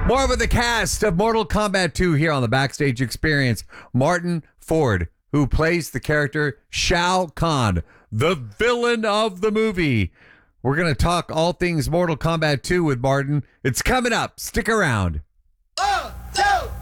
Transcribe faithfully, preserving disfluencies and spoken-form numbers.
More with the cast of Mortal Kombat two here on the Backstage Experience. Martin Ford, who plays the character Shao Kahn, the villain of the movie. We're going to talk all things Mortal Kombat two with Martin. It's coming up. Stick around.